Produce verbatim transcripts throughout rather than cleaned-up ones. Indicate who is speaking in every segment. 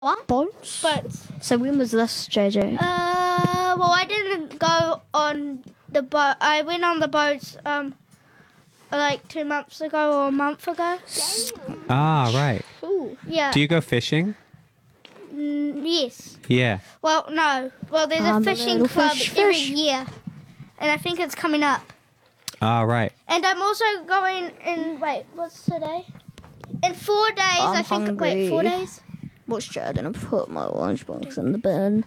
Speaker 1: What?
Speaker 2: Boats?
Speaker 1: Boats.
Speaker 2: So when was this, J J?
Speaker 1: Uh, well, I didn't go on the boat. I went on the boats um like two months ago or a month ago.
Speaker 3: Ah, right.
Speaker 2: Ooh.
Speaker 1: Yeah.
Speaker 3: Do you go fishing?
Speaker 1: Mm, yes.
Speaker 3: Yeah.
Speaker 1: Well, no. Well, there's
Speaker 2: I'm
Speaker 1: a
Speaker 2: a
Speaker 1: fishing
Speaker 2: little
Speaker 1: club
Speaker 2: fish,
Speaker 1: every
Speaker 2: fish.
Speaker 1: year, and I think it's coming up.
Speaker 3: Ah, right.
Speaker 1: And I'm also going in. Wait, what's today? In four days,
Speaker 2: I'm
Speaker 1: I think. Wait, four
Speaker 2: hungry.
Speaker 1: days.
Speaker 2: What's Jaden? I put my lunchbox in the bin.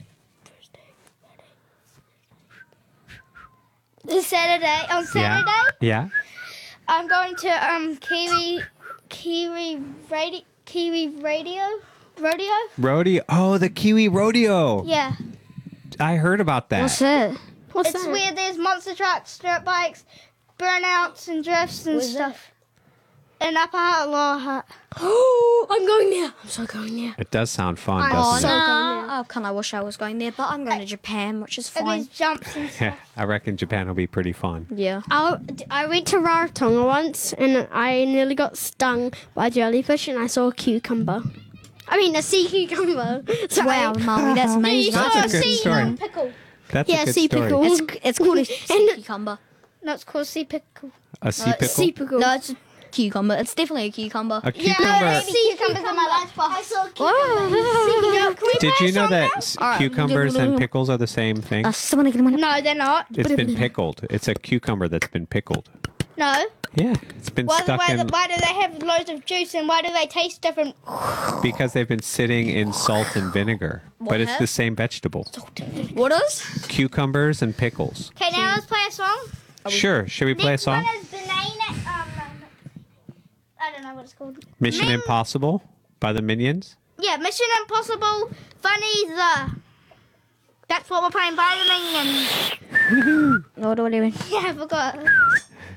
Speaker 1: It's Saturday. On Saturday,
Speaker 3: Yeah.
Speaker 1: I'm going to um Kiwi Kiwi radio Kiwi radio rodeo.
Speaker 3: Rodeo. Oh, the Kiwi Rodeo.
Speaker 1: Yeah,
Speaker 3: I heard about that.
Speaker 2: What's it? What's
Speaker 1: it's
Speaker 2: that?
Speaker 1: where there's monster trucks, dirt bikes, burnouts, and drifts and
Speaker 2: Where's
Speaker 1: stuff. In Upper Hutt, Lower Hutt.
Speaker 2: Oh, I'm going there. I'm so going there.
Speaker 3: It does sound fun,
Speaker 2: Oh,
Speaker 3: doesn't it?
Speaker 2: no. Oh, kind of wish I was going there, but I'm going to Japan, which is
Speaker 1: And
Speaker 2: fine.
Speaker 1: there's jumps and
Speaker 3: Yeah,
Speaker 1: stuff.
Speaker 3: I reckon Japan will be pretty fun.
Speaker 2: Yeah.
Speaker 4: I, I went to Rarotonga once and I nearly got stung by a jellyfish and I saw a cucumber. I mean, a sea cucumber. Sorry.
Speaker 2: Wow, Molly, that's
Speaker 1: Yeah, you
Speaker 2: amazing.
Speaker 1: saw
Speaker 3: That's a
Speaker 1: a
Speaker 3: good
Speaker 1: sea
Speaker 3: story.
Speaker 1: um, pickle.
Speaker 3: That's
Speaker 4: Yeah,
Speaker 3: a good
Speaker 4: sea
Speaker 3: story.
Speaker 4: pickle.
Speaker 2: It's, it's called a sea
Speaker 4: And-
Speaker 2: cucumber.
Speaker 1: No, it's called sea pickle.
Speaker 3: A sea
Speaker 2: Uh,
Speaker 3: pickle?
Speaker 4: Sea pickle.
Speaker 2: No, it's a cucumber. It's definitely a cucumber.
Speaker 3: A cucumber.
Speaker 1: Yeah, sea cucumbers in my lunchbox. I saw
Speaker 4: Whoa.
Speaker 1: Can we
Speaker 3: Did
Speaker 1: play
Speaker 3: you
Speaker 1: a
Speaker 3: know
Speaker 1: song
Speaker 3: that
Speaker 1: now?
Speaker 3: s-
Speaker 2: All right.
Speaker 3: cucumbers and pickles are the same thing?
Speaker 2: Uh, someone get one.
Speaker 1: No, they're not.
Speaker 3: It's been pickled. It's a cucumber that's been pickled.
Speaker 1: No.
Speaker 3: Yeah, it's been
Speaker 1: Why,
Speaker 3: stuck
Speaker 1: why,
Speaker 3: in
Speaker 1: why do they have loads of juice and why do they taste different?
Speaker 3: because they've been sitting in salt and vinegar. But it's
Speaker 2: What?
Speaker 3: the same vegetable.
Speaker 2: What is?
Speaker 3: Cucumbers and pickles.
Speaker 1: Okay, now let's play a song.
Speaker 3: Sure. Should we play a
Speaker 1: Next
Speaker 3: song?
Speaker 1: one is banana. Um, I don't know what it's called.
Speaker 3: Mission
Speaker 1: Min-
Speaker 3: Impossible by the Minions.
Speaker 1: Yeah, Mission Impossible. Funny the. That's what we're playing by the Minions.
Speaker 2: What do I do?
Speaker 1: Yeah, I forgot.